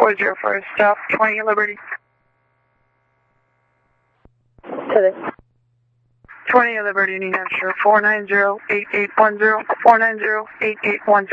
404 stop 20 Liberty. To this. 20 Liberty, New Hampshire, 490-8810, 490-8810.